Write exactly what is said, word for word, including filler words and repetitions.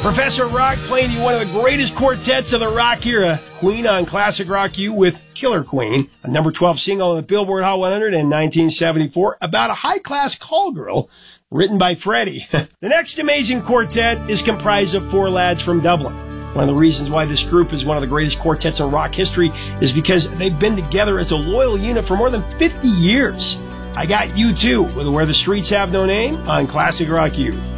Professor Rock playing you one of the greatest quartets of the rock era, Queen on Classic Rock U with Killer Queen, a number twelve single on the Billboard Hot one hundred in nineteen seventy-four, about a high-class call girl, written by Freddie. The next amazing quartet is comprised of four lads from Dublin. One of the reasons why this group is one of the greatest quartets in rock history is because they've been together as a loyal unit for more than fifty years. I got U two with Where the Streets Have No Name on Classic Rock U.